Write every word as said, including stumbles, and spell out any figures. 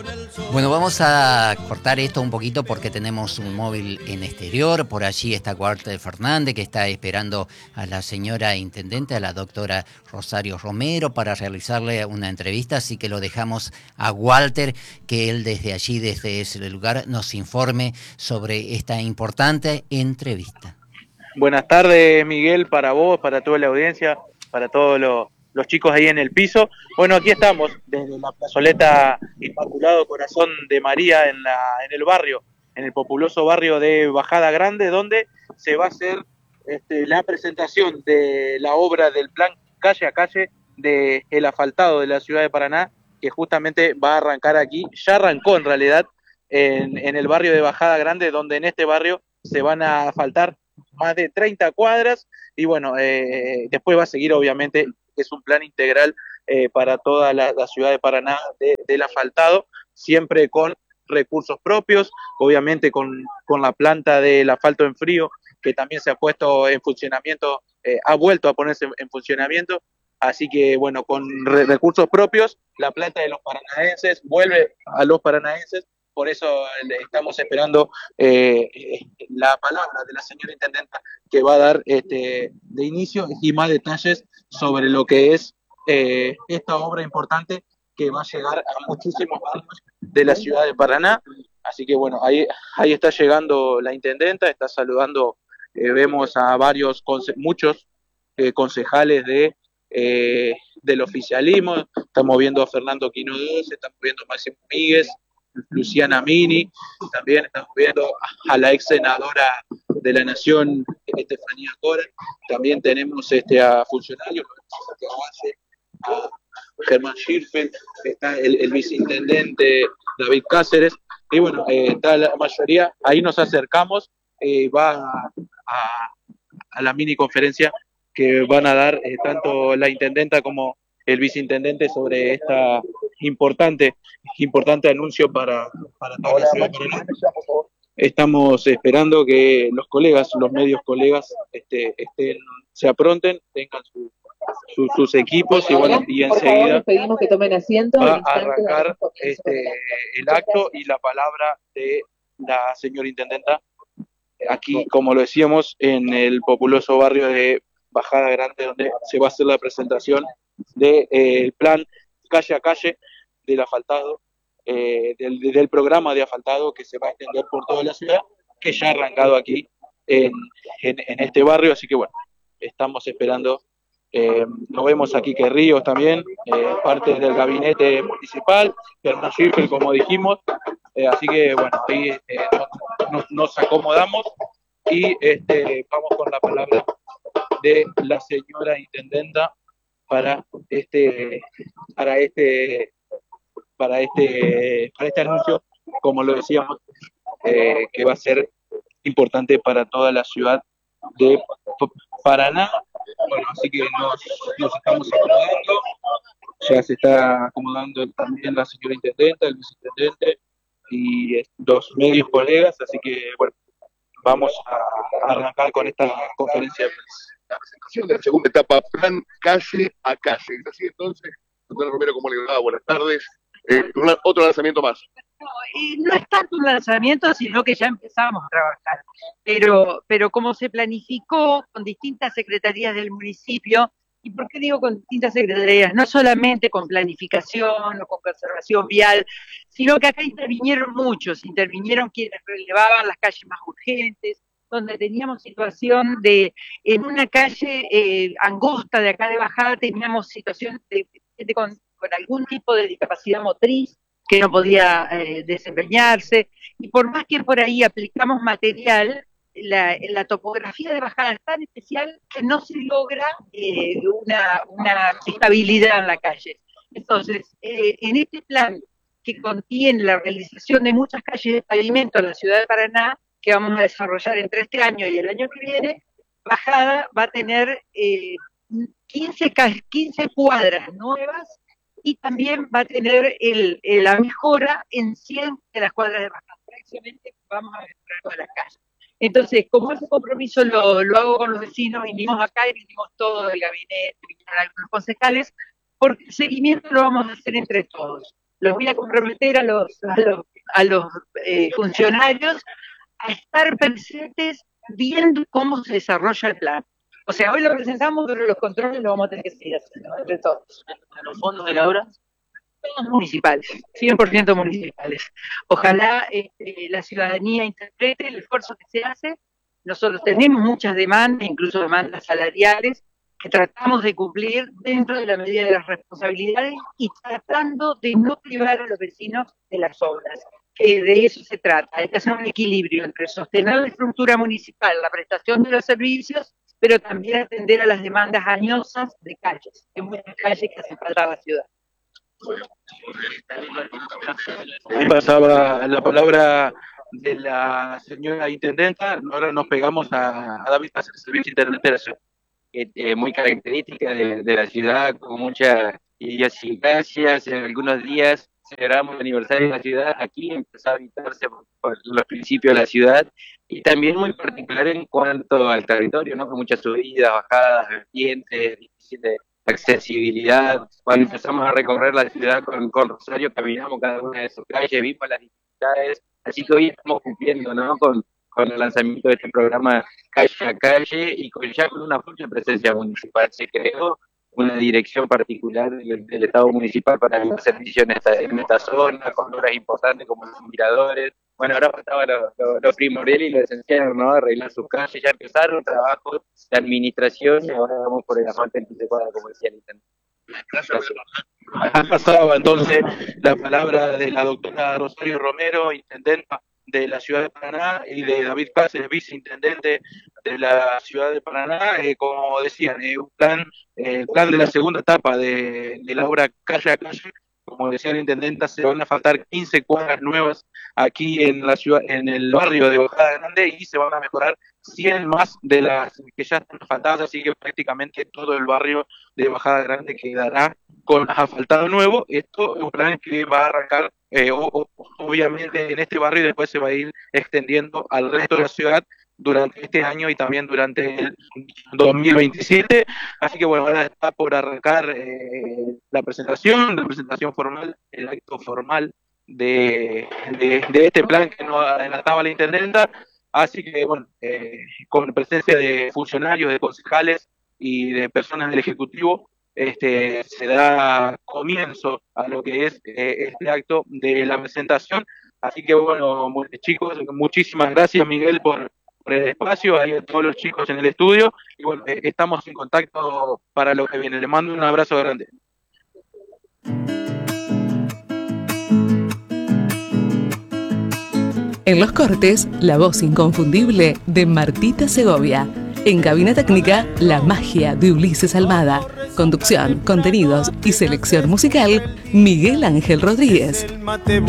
Bueno, vamos a cortar esto un poquito porque tenemos un móvil en exterior. Por allí está Walter Fernández, que está esperando a la señora intendente, a la doctora Rosario Romero, para realizarle una entrevista. Así que lo dejamos a Walter, que él desde allí, desde ese lugar, nos informe sobre esta importante entrevista. Buenas tardes, Miguel, para vos, para toda la audiencia, para todos los, los chicos ahí en el piso. Bueno, aquí estamos, desde la plazoleta Inmaculado Corazón de María en, la, en el barrio, en el populoso barrio de Bajada Grande, donde se va a hacer este, la presentación de la obra del plan Calle a Calle del asfaltado de la ciudad de Paraná, que justamente va a arrancar aquí, ya arrancó en realidad, en, en el barrio de Bajada Grande, donde en este barrio se van a asfaltar más de treinta cuadras y bueno, eh, después va a seguir obviamente, es un plan integral eh, para toda la, la ciudad de Paraná de, del asfaltado, siempre con recursos propios, obviamente con, con la planta del asfalto en frío, que también se ha puesto en funcionamiento, eh, ha vuelto a ponerse en, en funcionamiento, así que bueno, con re recursos propios, la planta de los paranaenses vuelve a los paranaenses. Por eso estamos esperando eh, la palabra de la señora intendenta que va a dar este, de inicio y más detalles sobre lo que es eh, esta obra importante que va a llegar a muchísimos barrios de la ciudad de Paraná. Así que bueno, ahí, ahí está llegando la intendenta, está saludando, eh, vemos a varios, muchos eh, concejales de, eh, del oficialismo, estamos viendo a Fernando Quino-Doce, estamos viendo a Máximo Míguez, Luciana Mini, también estamos viendo a la ex senadora de la Nación, Estefanía Cora, también tenemos este, a funcionarios, a Germán Schirfeld, está el, el viceintendente David Cáceres, y bueno, eh, está la mayoría, ahí nos acercamos, eh, va a, a, a la mini conferencia que van a dar eh, tanto la intendenta como el viceintendente sobre esta importante, importante anuncio para, para toda la ciudad de Paraná. Estamos esperando que los colegas, los medios colegas, este, estén, se apronten, tengan su, su, sus equipos y bueno, y enseguida pedimos que tomen asiento, va a arrancar este, el acto y la palabra de la señora intendenta aquí, como lo decíamos, en el populoso barrio de Bajada Grande, donde se va a hacer la presentación del eh, plan Calle a Calle del asfaltado, eh, del, del programa de asfaltado que se va a extender por toda la ciudad, que ya ha arrancado aquí en, en, en este barrio, así que bueno, estamos esperando, eh, nos vemos aquí que Ríos también, eh, parte del gabinete municipal, Germán Schirfeld, como dijimos, eh, así que bueno, ahí eh, nos, nos acomodamos y este, vamos con la palabra de la señora intendenta para este para este para este para este anuncio, como lo decíamos, eh, que va a ser importante para toda la ciudad de Paraná. Bueno, así que nos, nos estamos acomodando, ya se está acomodando también la señora intendenta, el viceintendente y los medios colegas, así que bueno, vamos a arrancar con esta conferencia de prensa. La presentación de la segunda etapa, plan Calle a Calle. ¿Es así entonces? Doctora Romero, ¿cómo le va? Buenas tardes. Eh, otro lanzamiento más. No, eh, no es tanto un lanzamiento, sino que ya empezamos a trabajar. Pero, pero como se planificó con distintas secretarías del municipio, ¿y por qué digo con distintas secretarías? No solamente con planificación o con conservación vial, sino que acá intervinieron muchos, intervinieron quienes relevaban las calles más urgentes, donde teníamos situación de, en una calle eh, angosta de acá de Bajada, teníamos situación de gente con, con algún tipo de discapacidad motriz, que no podía eh, desempeñarse, y por más que por ahí aplicamos material, la, la topografía de Bajada es tan especial que no se logra eh, una, una estabilidad en la calle. Entonces, eh, en este plan que contiene la realización de muchas calles de pavimento en la ciudad de Paraná, que vamos a desarrollar entre este año y el año que viene, Bajada va a tener eh, quince, quince cuadras nuevas y también va a tener el, el, la mejora en cien de las cuadras de Bajada. Prácticamente vamos a mejorar todas las calles. Entonces, como ese compromiso lo, lo hago con los vecinos, vinimos acá y vinimos todos del gabinete, vinieron algunos concejales, porque el seguimiento lo vamos a hacer entre todos. los voy a comprometer a los, a los, a los eh, funcionarios a estar presentes viendo cómo se desarrolla el plan. O sea, hoy lo presentamos, pero los controles los vamos a tener que seguir haciendo, entre todos. ¿Los fondos de la obra? Todos municipales, cien por ciento municipales. Ojalá este, la ciudadanía interprete el esfuerzo que se hace. Nosotros tenemos muchas demandas, incluso demandas salariales, que tratamos de cumplir dentro de la medida de las responsabilidades y tratando de no privar a los vecinos de las obras, que de eso se trata. Hay que hacer un equilibrio entre sostener la estructura municipal, la prestación de los servicios, pero también atender a las demandas añosas de calles, de muchas calles que hacen falta a la ciudad. Ahí pasaba la palabra de la señora intendenta. Ahora nos pegamos a, a David Cáceres, el viceintendente de la ciudad. Eh, muy característica de, de la ciudad, con mucha idiosincrasia. En algunos días celebramos el aniversario de la ciudad, aquí empezó a habitarse por, por los principios de la ciudad, y también muy particular en cuanto al territorio, ¿no? Con muchas subidas, bajadas, vertientes, difícil de accesibilidad. Cuando empezamos a recorrer la ciudad con, con Rosario, caminamos cada una de sus calles, vimos las dificultades, así que hoy estamos cumpliendo, ¿no? Con con el lanzamiento de este programa Calle a Calle, y con ya con una fuerte presencia municipal. Se creó una dirección particular del, del Estado municipal para el servicio en esta, en esta zona, con obras importantes como los miradores. Bueno, ahora faltaba lo, lo, lo primordial y lo esencial, ¿no? Arreglar sus calles. Ya empezaron trabajos de administración y ahora vamos por el asfalto en Pisecuada, como decía el intendente. Ha pasado entonces la palabra de la doctora Rosario Romero, intendenta de la ciudad de Paraná, y de David Cáceres, viceintendente de la ciudad de Paraná. Eh, como decían, eh, un plan, eh, plan de la segunda etapa de, de la obra Calle a Calle. Como decía la intendenta, se van a faltar quince cuadras nuevas aquí en la ciudad, en el barrio de Bajada Grande, y se van a mejorar cien más de las que ya están asfaltadas, así que prácticamente todo el barrio de Bajada Grande quedará con asfaltado nuevo. Esto es un plan que va a arrancar eh, o, o, obviamente en este barrio, y después se va a ir extendiendo al resto de la ciudad durante este año y también durante el dos mil veintisiete. Así que bueno, ahora está por arrancar eh, la presentación, la presentación formal, el acto formal de, de, de este plan que nos adelantaba la intendenta. Así que bueno, eh, con presencia de funcionarios, de concejales y de personas del Ejecutivo, este se da comienzo a lo que es eh, este acto de la presentación. Así que bueno, chicos, muchísimas gracias, Miguel, por por el espacio, ahí a todos los chicos en el estudio, y bueno, eh, estamos en contacto para lo que viene. Les mando un abrazo grande. En los cortes, la voz inconfundible de Martita Segovia. En cabina técnica, la magia de Ulises Almada. Conducción, contenidos y selección musical, Miguel Ángel Rodríguez.